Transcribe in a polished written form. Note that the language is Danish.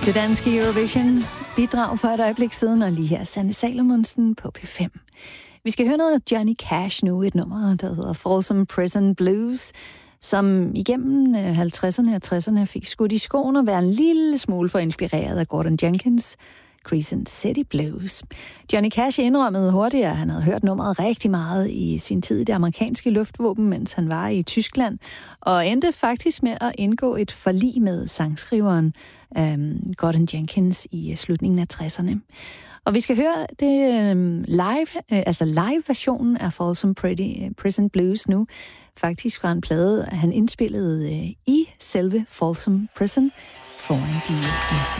Det danske Eurovision bidrag for et øjeblik siden, og lige her Sanne Salomonsen på P5. Vi skal høre noget af Johnny Cash nu, et nummer, der hedder Folsom Prison Blues, som igennem 50'erne og 60'erne fik skudt i skoen og være en lille smule for inspireret af Gordon Jenkins' Crescent City Blues. Johnny Cash indrømmede hurtigt, at han havde hørt nummeret rigtig meget i sin tid i det amerikanske luftvåben, mens han var i Tyskland, og endte faktisk med at indgå et forlig med sangskriveren Gordon Jenkins i slutningen af 60'erne. Og vi skal høre det live-versionen af Folsom Prison Blues nu. Faktisk var en plade, han indspillede i selve Folsom Prison foran de